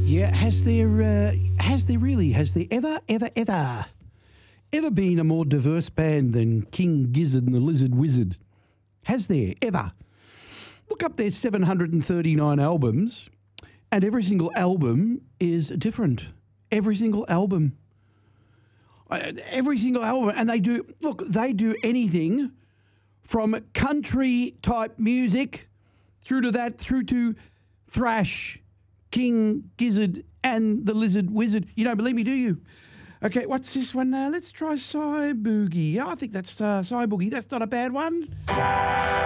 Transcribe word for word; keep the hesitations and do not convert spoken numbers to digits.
Yeah, has there, uh, has there really, has there ever, ever, ever, ever been a more diverse band than King Gizzard and the Lizard Wizard? Has there ever? Look up their seven hundred thirty-nine albums, and every single album is different. Every single album. Uh, every single album. And they do, look, they do anything from country type music through to that, through to thrash, King Gizzard and the Lizard Wizard. You don't believe me, do you? Okay, what's this one now? Let's try Cy Boogie. I think that's uh, Cy Boogie. That's not a bad one.